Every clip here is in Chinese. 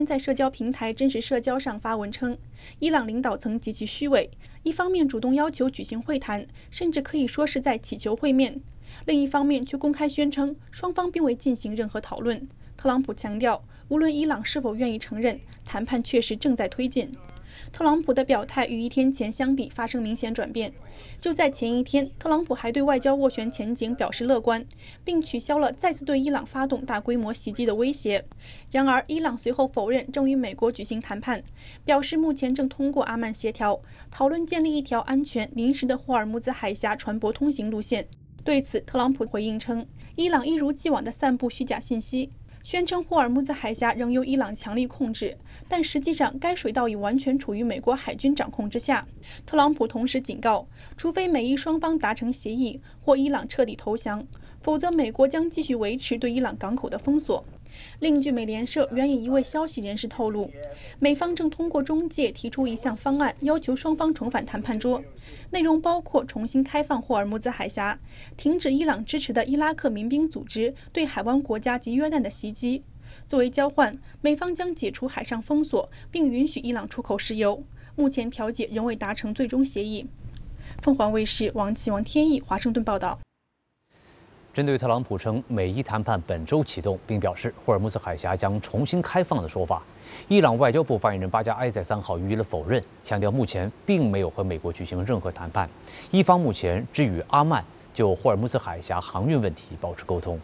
在社交平台真实社交上发文称，伊朗领导层极其虚伪，一方面主动要求举行会谈，甚至可以说是在祈求会面，另一方面却公开宣称双方并未进行任何讨论。特朗普强调，无论伊朗是否愿意承认，谈判确实正在推进。特朗普的表态与1天前相比发生明显转变。就在前一天，特朗普还对外交斡旋前景表示乐观，并取消了再次对伊朗发动大规模袭击的威胁。然而，伊朗随后否认正与美国举行谈判，表示目前正通过阿曼协调，讨论建立一条安全、临时的霍尔木兹海峡船舶通行路线。对此，特朗普回应称，伊朗一如既往地散布虚假信息，宣称霍尔木兹海峡仍由伊朗强力控制，但实际上该水道已完全处于美国海军掌控之下。特朗普同时警告，除非美伊双方达成协议或伊朗彻底投降，否则美国将继续维持对伊朗港口的封锁。另据美联社援引一位消息人士透露，美方正通过中介提出一项方案，要求双方重返谈判桌，内容包括重新开放霍尔木兹海峡，停止伊朗支持的伊拉克民兵组织对海湾国家及约旦的袭击。作为交换，美方将解除海上封锁，并允许伊朗出口石油。目前调解仍未达成最终协议。凤凰卫视王天意华盛顿报道。 针对特朗普称美伊谈判本周启动，并表示霍尔木兹海峡将重新开放的说法，伊朗外交部发言人巴加埃在3号予以了否认，强调目前并没有和美国举行任何谈判，伊方目前只与阿曼就霍尔木兹海峡航运问题保持沟通。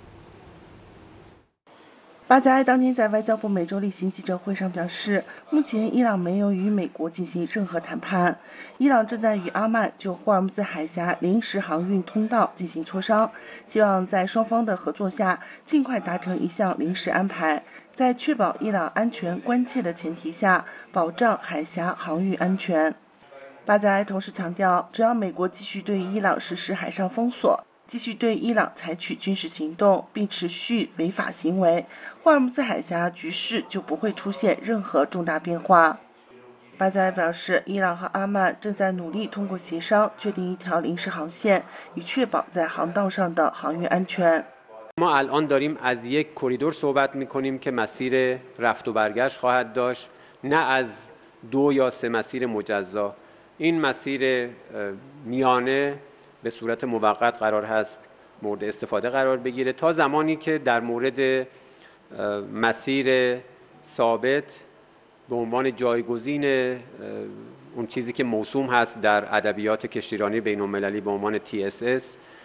巴加埃当天在外交部每周例行记者会上表示，目前伊朗没有与美国进行任何谈判，伊朗正在与阿曼就霍尔木兹海峡临时航运通道进行磋商，希望在双方的合作下尽快达成一项临时安排，在确保伊朗安全关切的前提下，保障海峡航运安全。巴加埃同时强调，只要美国继续对伊朗实施海上封锁，继续对伊朗采取军事行动，并持续违法行为，霍尔木兹海峡局势就不会出现任何重大变化。巴加埃表示，伊朗和阿曼正在努力通过协商确定一条临时航线，以确保在航道上的航运安全。 ما الان داریم از یک کریدور صحبت می‌کنیم که مسیر رفت و برگشت خواهد داشت، نه از 2 یا 3 مسیر مجزا. این مسیر میانه به صورت موقت قرار هست مورد استفاده قرار بگیره تا زمانی که در مورد مسیر ثابت به عنوان جایگزین اون چیزی که موسوم هست در ادبیات کشتیرانی بین‌المللی به عنوان TSS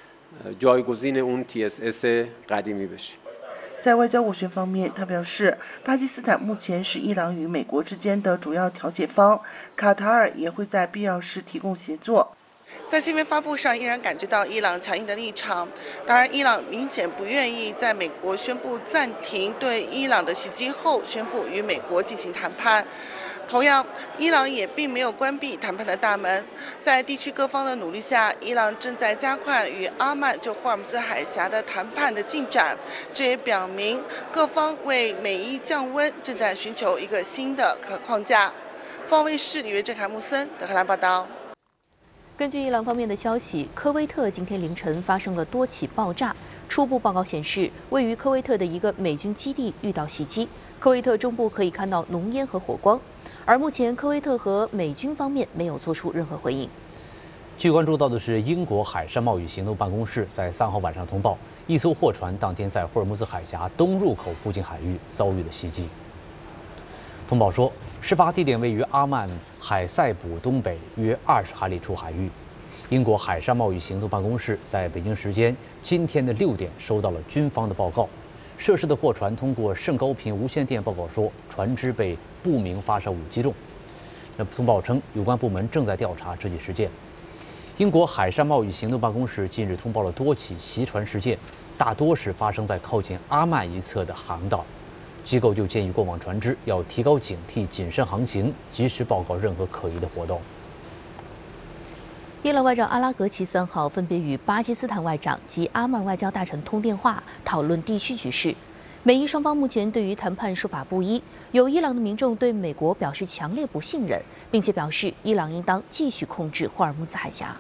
جایگزین اون TSS قدیمی بشه。 在外交斡旋方面，他表示，巴基斯坦目前是伊朗与美国之间的主要调解方，卡塔尔也会在必要时提供协作。在新闻发布上，依然感觉到伊朗强硬的立场。当然，伊朗明显不愿意在美国宣布暂停对伊朗的袭击后，宣布与美国进行谈判。同样，伊朗也并没有关闭谈判的大门。在地区各方的努力下，伊朗正在加快与阿曼就霍尔木兹海峡的谈判的进展。这也表明各方为美伊降温正在寻求一个新的框架。凤凰卫视李约正、凯木森德黑兰报道。 根据伊朗方面的消息，科威特今天凌晨发生了多起爆炸。初步报告显示，位于科威特的一个美军基地遇到袭击，科威特中部可以看到浓烟和火光。而目前，科威特和美军方面没有做出任何回应。 据关注到的是，英国海上贸易行动办公室在3号晚上通报，一艘货船当天在霍尔木兹海峡东入口附近海域遭遇了袭击。通报说，事发地点位于阿曼海塞卜东北约20海里处海域。英国海上贸易行动办公室在北京时间今天的6点收到了军方的报告，涉事的货船通过甚高频无线电报告说，船只被不明发射物击中。通报称，有关部门正在调查这起事件。英国海上贸易行动办公室近日通报了多起袭船事件，大多是发生在靠近阿曼一侧的航道。机构就建议过往船只要提高警惕，谨慎航行，及时报告任何可疑的活动。 伊朗外长阿拉格齐3号分别与巴基斯坦外长及阿曼外交大臣通电话，讨论地区局势。美伊双方目前对于谈判说法不一，有伊朗的民众对美国表示强烈不信任，并且表示伊朗应当继续控制霍尔木兹海峡。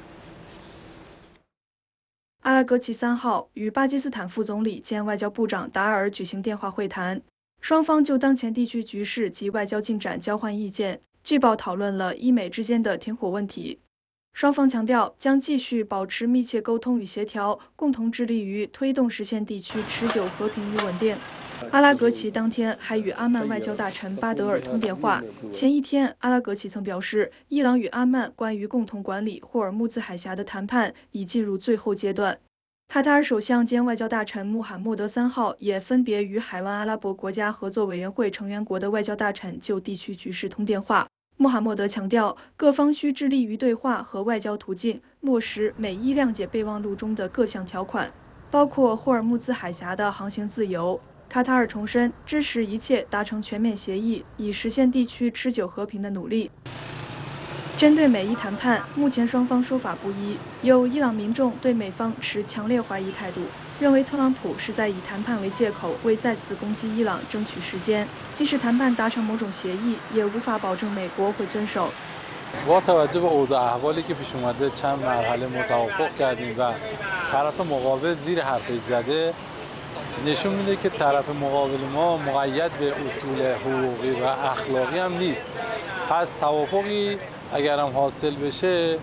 阿拉格齐3号与巴基斯坦副总理兼外交部长达尔举行电话会谈。 双方就当前地区局势及外交进展交换意见，据报讨论了伊美之间的停火问题。双方强调将继续保持密切沟通与协调，共同致力于推动实现地区持久和平与稳定。阿拉格齐当天还与阿曼外交大臣巴德尔通电话。前一天，阿拉格齐曾表示，伊朗与阿曼关于共同管理霍尔木兹海峡的谈判已进入最后阶段。卡塔尔首相兼外交大臣穆罕默德3号也分别与海湾阿拉伯国家合作委员会成员国的外交大臣就地区局势通电话。穆罕默德强调，各方需致力于对话和外交途径，落实美伊谅解备忘录中的各项条款，包括霍尔木兹海峡的航行自由。卡塔尔重申支持一切达成全面协议，以实现地区持久和平的努力。针对美伊谈判，目前双方说法不一，有伊朗民众对美方持强烈怀疑态度，认为特朗普是在以谈判为借口，为再次攻击伊朗争取时间。即使谈判达成某种协议，也无法保证美国会遵守。 با توجه به اوضاع احوالی که پیش اومده چند مرحله متوافق کردیم و طرف مقابل زیر حرفش زده نشون میده که طرف مقابل ما مقید به اصول حقوقی و اخلاقی هم نیست. پس توافقی اگر هم حاصل بشه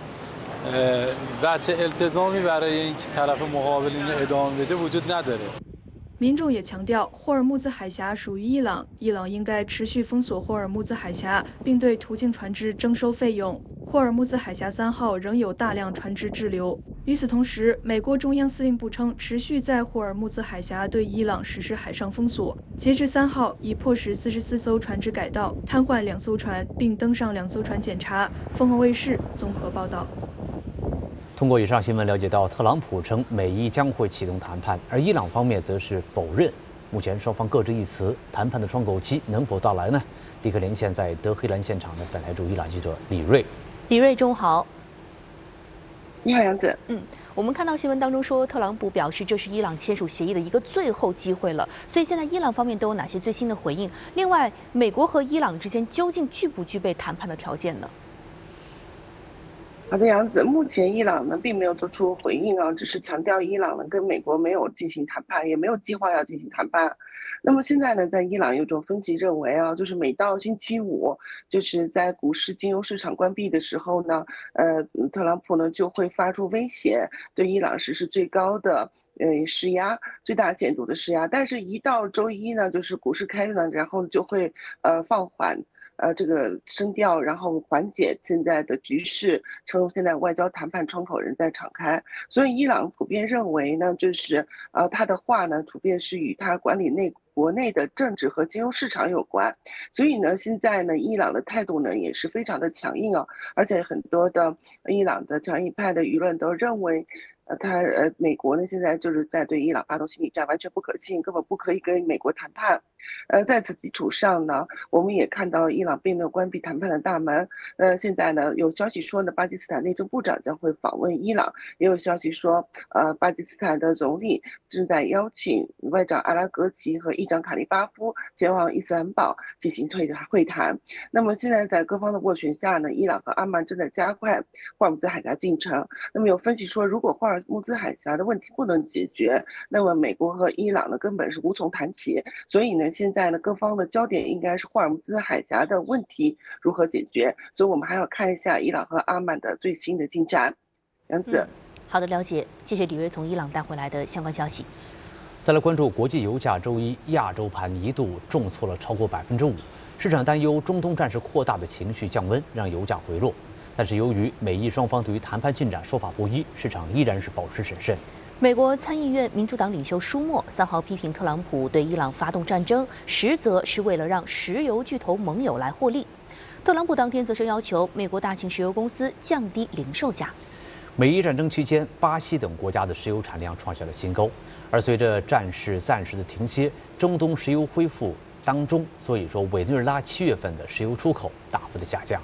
بچه التزامی برای اینکه طرف مقابل اینو ادامه بده وجود نداره. 民众也强调，霍尔木兹海峡属于伊朗，伊朗应该持续封锁霍尔木兹海峡，并对途径船只征收费用。霍尔木兹海峡3号仍有大量船只滞留。与此同时，美国中央司令部称，持续在霍尔木兹海峡对伊朗实施海上封锁。截至3号，已迫使44艘船只改道，瘫痪2艘船，并登上2艘船检查。凤凰卫视综合报道。 通过以上新闻了解到，特朗普称美伊将会启动谈判，而伊朗方面则是否认。目前双方各执一词，谈判的窗口期能否到来呢？立刻连线在德黑兰现场的本台驻伊朗记者李锐。 李锐，中午好。 你好，杨子。 我们看到新闻当中说，特朗普表示这是伊朗签署协议的一个最后机会了。所以现在伊朗方面都有哪些最新的回应？另外，美国和伊朗之间究竟具不具备谈判的条件呢？ 好的，杨子，目前伊朗呢并没有做出回应啊，只是强调伊朗呢跟美国没有进行谈判，也没有计划要进行谈判。那么现在呢，在伊朗有种分歧认为啊，就是每到星期五，就是在股市金融市场关闭的时候呢，特朗普呢就会发出威胁，对伊朗实施最高的施压，最大限度的施压。但是，一到周一呢，就是股市开呢，然后就会放缓。这个声调，然后缓解现在的局势，称现在外交谈判窗口仍在敞开。所以伊朗普遍认为呢，就是他的话呢，普遍是与他管理国内的政治和金融市场有关。所以呢，现在呢，伊朗的态度呢也是非常的强硬啊，而且很多的伊朗的强硬派的舆论都认为。美国呢现在就是在对伊朗发动心理战，完全不可信，根本不可以跟美国谈判。在此基础上呢，我们也看到伊朗并没有关闭谈判的大门。现在呢有消息说呢，巴基斯坦内政部长将会访问伊朗，也有消息说，巴基斯坦的总理正在邀请外长阿拉格齐和议长卡利巴夫前往伊斯兰堡进行会谈。那么现在在各方的斡旋下呢，伊朗和阿曼正在加快霍尔木兹海峡进程。那么有分析说，如果霍尔木兹海峡的问题不能解决，那么美国和伊朗呢根本是无从谈起。所以呢，现在呢各方的焦点应该是霍尔木兹海峡的问题如何解决。所以我们还要看一下伊朗和阿曼的最新的进展。杨子。 好的，了解，谢谢李锐从伊朗带回来的相关消息。 再来关注国际油价，周一亚洲盘一度重挫了超过5%，市场担忧中东战事扩大的情绪降温，让油价回落。但是由于美伊双方对于谈判进展说法不一，市场依然是保持审慎。 美国参议院民主党领袖舒默3号批评特朗普对伊朗发动战争，实则是为了让石油巨头盟友来获利。特朗普当天则是要求美国大型石油公司降低零售价。 美伊战争期间，巴西等国家的石油产量创下了新高，而随着战事暂时的停歇，中东石油恢复当中，所以说委内瑞拉7月份的石油出口大幅的下降。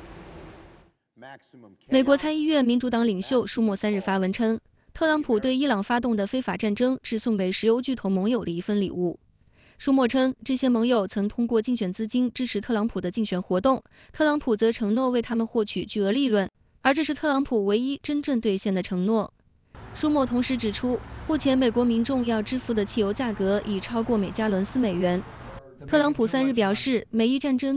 美国参议院民主党领袖舒默3日发文称，特朗普对伊朗发动的非法战争是送给石油巨头盟友的一份礼物。舒默称，这些盟友曾通过竞选资金支持特朗普的竞选活动，特朗普则承诺为他们获取巨额利润，而这是特朗普唯一真正兑现的承诺。舒默同时指出，目前美国民众要支付的汽油价格已超过每加仑4美元。 特朗普3日表示，美伊战争